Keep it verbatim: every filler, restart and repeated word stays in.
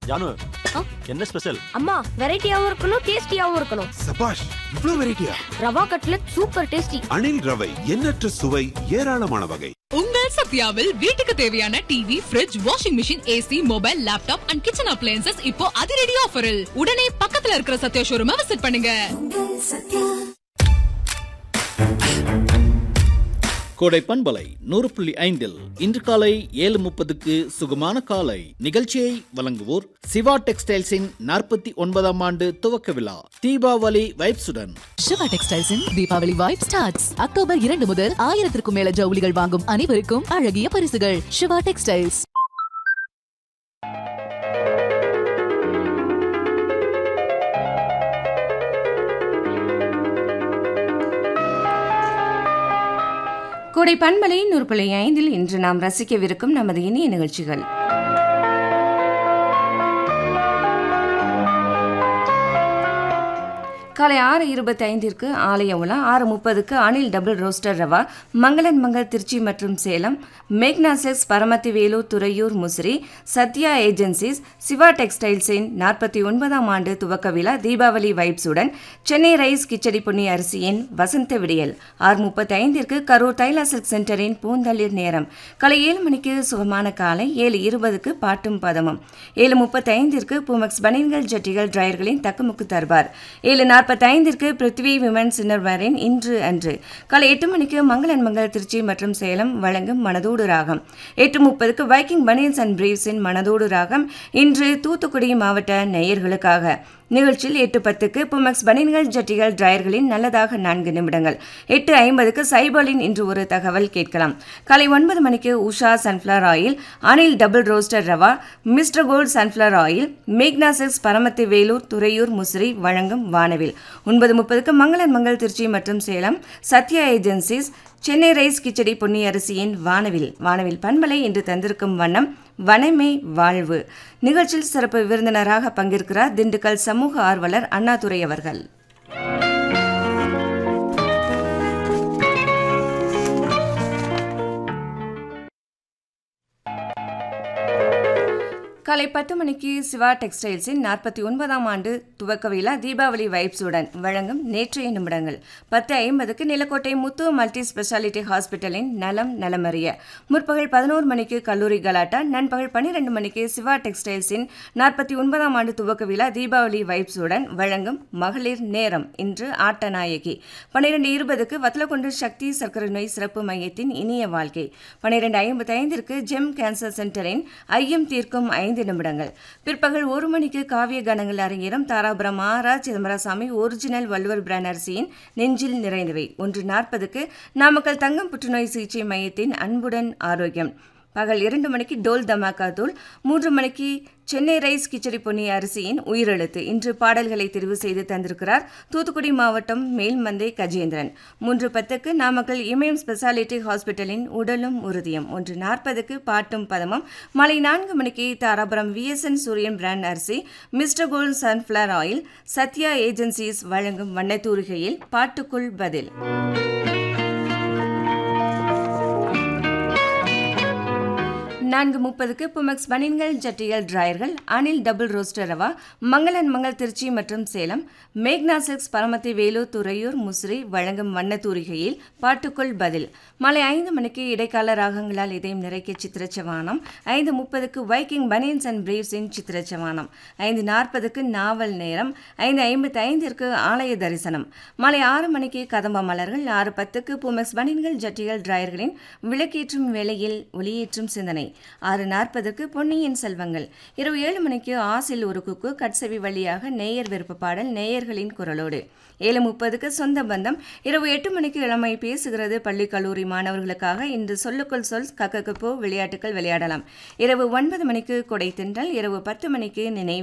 ஜானு, ஆ? என்ன ஸ்பெஷல்? அம்மா வெரைட்டியாவும் இருக்கணும், டேஸ்டியாவும் இருக்கணும். சபாஷ், இவ்ளோ வெரைட்டியா? Rava cutlet super tasty. அணில் ரவை, எண்ணற்ற சுவை, ஏராளமான வகை. உங்கள் சத்யாவில் வீட்டுக்கு தேவையான TV, fridge, washing machine, AC, mobile, laptop and kitchen appliances இப்போ அதிரடி ஆஃபரில். உடனே பக்கத்துல இருக்கிற சத்யா ஷோரூமை விசிட் பண்ணுங்க. கோடை பண்பலை நூறு புள்ளி ஐந்தில் இன்று காலை ஏழு முப்பதுக்கு சுகமான காலை நிகழ்ச்சியை வழங்குவோர் சிவா டெக்ஸ்டைல்ஸின் நாற்பத்தி ஒன்பதாம் ஆண்டு துவக்க விழா தீபாவளி வைப்ஸுடன். சிவா டெக்ஸ்டைல்ஸின் தீபாவளி வைப் ஸ்டார்ட்ஸ் அக்டோபர் இரண்டு முதல் ஆயிரத்திற்கும் மேல ஜவுளிகள் வாங்கும் அனைவருக்கும் அழகிய பரிசுகள். சிவா டெக்ஸ்டைல்ஸ். கோடை பண்பலை நூறு புள்ளி ஐந்தில் இன்று நாம் ரசிக்கவிருக்கும் நமது இனிய நிகழ்ச்சிகள். காலை ஆறு இருபத்தி ஐந்திற்கு ஆலய உலா, ஆறு முப்பதுக்கு அணில் டபுள் ரோஸ்டர் ரவா, மங்களன் மங்கள் திருச்சி மற்றும் சேலம், மேக்னாசெக்ஸ் பரமத்தி வேலூர் துறையூர் முசிறி, சத்யா ஏஜென்சிஸ், சிவா டெக்ஸ்டைல்ஸின் நாற்பத்தி ஒன்பதாம் ஆண்டு துவக்க விழா தீபாவளி வைப்ஸுடன், சென்னை ரைஸ் கிச்சடி பொன்னி அரிசியின் வசந்த விடியல், ஆறு முப்பத்தி ஐந்திற்கு கரூர் தைலா சில்க் சென்டரின் பூந்தளிர் நேரம், காலை ஏழு மணிக்கு சுகமான காலை, ஏழு இருபதுக்கு பாட்டும் பதமும், ஏழு முப்பத்தி ஐந்திற்கு பூமெக்ஸ் பனியன்கள் ஜட்டிகள் டிரையர்களின் தக்குமுக்கு தர்பார், ஏழு நாற்பத்தி ஐந்திற்கு பிருத்வி விமன்ஸ் இன்னர்வேரின் இன்று அன்று, காலை எட்டு மணிக்கு மங்களன் மங்கள் திருச்சி மற்றும் சேலம் வழங்கும் மனதோடு ராகம், எட்டு முப்பதுக்கு வைக்கிங் பனியன்ஸ் அண்ட் பிரீவ்ஸின் மனதோடு ராகம் இன்று தூத்துக்குடி மாவட்ட நேயர்களுக்காக. நிகழ்ச்சியில் எட்டு பத்துக்கு புமெக்ஸ் பனியன்கள் ஜட்டிகள் டிரையர்களின் நல்லதாக நான்கு நிமிடங்கள், எட்டு ஐம்பதுக்கு சைபாலின் இன்று ஒரு தகவல் கேட்கலாம். காலை ஒன்பது மணிக்கு உஷா சன்ஃப்ளவர் ஆயில், அணில் double roster rava, mister gold sunflower oil, மேக்னாசெக்ஸ் Paramathi Vellore Thuraiyur Musiri வழங்கும் வானவில், ஒன்பது முப்பதுக்கு மங்களன் மங்கள் திருச்சி மற்றும் சேலம், சத்யா ஏஜென்சிஸ், சென்னை ரைஸ் கிச்சடி பொன்னி அரிசியின் வானவில். வானவில் பண்பலை இன்று தந்திருக்கும் வண்ணம் வனமே வாழ்வு. நிகழ்ச்சியில் சிறப்பு விருந்தினராக பங்கேற்கிறார் திண்டுக்கல் சமூக ஆர்வலர் அண்ணாதுரை அவர்கள். காலை பத்து மணிக்கு சிவா டெக்ஸ்டைல்ஸின் நாற்பத்தி ஒன்பதாம் ஆண்டு துவக்க விழா தீபாவளி வைப்ஸுடன் வழங்கும் நேற்றைய நிமிடங்கள், பத்து ஐம்பதுக்கு நிலக்கோட்டை முத்து மல்டி ஸ்பெஷாலிட்டி ஹாஸ்பிட்டலின் நலம் நலமறிய, முற்பகல் பதினோரு மணிக்கு கல்லூரி கலாட்டா, நண்பகல் பன்னிரண்டு மணிக்கு சிவா டெக்ஸ்டைல்ஸின் நாற்பத்தி ஒன்பதாம் ஆண்டு துவக்க விழா தீபாவளி வைப்ஸுடன் வழங்கும் மகளிர் நேரம் இன்று ஆட்டநாயகி, பன்னிரண்டு இருபதுக்கு வத்தலக்குண்டு சக்தி சர்க்கரை நோய் சிறப்பு மையத்தின் இனிய வாழ்க்கை, பன்னிரண்டு ஐம்பத்தி ஐந்திற்கு ஜெம் கேன்சர் சென்டரின் ஐயம் தீர்க்கும் ஐந்து நிமிடங்கள், பிற்பகல் ஒரு மணிக்கு காவிய கணங்கள் அரங்கேறும் தாராபுரம் ஆரா சிதம்பரசாமி ஒரிஜினல் வள்ளுவர் பிராண்ட் அரிசியின் நெஞ்சில் நிறைந்தவை, ஒன்று நாற்பதுக்கு நாமக்கல் தங்கம் புற்றுநோய் சிகிச்சை மையத்தின் அன்புடன் ஆரோக்கியம், பகல் இரண்டு மணிக்கு டோல் தமாக்கா தூள், மூன்று மணிக்கு சென்னை ரைஸ் கிச்சடி பொன்னி அரிசியின் உயிரெழுத்து. இன்று பாடல்களை தெரிவு செய்து தந்திருக்கிறார் தூத்துக்குடி மாவட்டம் மேல்மந்தை கஜேந்திரன். மூன்று பத்துக்கு நாமக்கல் இமயம் ஸ்பெஷாலிட்டி ஹாஸ்பிட்டலின் உடலும் உறுதியும், ஒன்று நாற்பதுக்கு பாட்டும் பதமும், மாலை நான்கு மணிக்கு தாராபுரம் விஎஸ்என் சூரியன் பிராண்ட் அரிசி, mister gold sunflower oil, Sathya agencies வழங்கும் வண்ணத்தூரிகையில் பாட்டுக்குள் பதில். நான்கு முப்பதுக்கு புமெக்ஸ் பனியன்கள் ஜட்டிகள் டிரையர்கள், அணில் டபுள் ரோஸ்டர் ரவா, மங்களன் மங்கள் திருச்சி மற்றும் சேலம், மேக்னாசெக்ஸ் பரமத்தி வேலூர் துறையூர் முசிறி வழங்கும் வண்ணத்தூரிகையில் பாட்டுக்குள் பதில். மாலை ஐந்து மணிக்கு இடைக்கால ராகங்களால் இதயம் நிறைக்க சித்திரச்சவானம், ஐந்து முப்பதுக்கு வைக்கிங் பனியன்ஸ் அண்ட் பிரீவ்ஸின் சித்திரச்சவானம், ஐந்து நாற்பதுக்கு நாவல் நேரம், ஐந்து ஐம்பத்தி ஐந்திற்கு ஆலய தரிசனம், மாலை ஆறு மணிக்கு கதம்ப மலர்கள், ஆறு பத்துக்கு புமெக்ஸ் பனியன்கள் ஜட்டிகள் டிரையர்களின் விளக்கேற்றும் வேளையில் ஒளியேற்றும் சிந்தனை, ஆறு நாற்பதுக்கு பொன்னியின் செல்வங்கள், இரவு ஏழு மணிக்கு ஆசில் ஒரு குக்கு கட்சவி வழியாக நேயர் விருப்ப பாடல் நேயர்களின் குரலோடு, ஏழு முப்பதுக்கு சொந்த பந்தம், இரவு எட்டு மணிக்கு இளமை பேசுகிறது பள்ளி கல்லூரி மாணவர்களுக்காக இன்று சொல்லுக்குள் சொல் கக்கக்கப்போ விளையாட்டுகள் விளையாடலாம், இரவு ஒன்பது மணிக்கு கொடை திண்டல், இரவு பத்து மணிக்கு நினைவு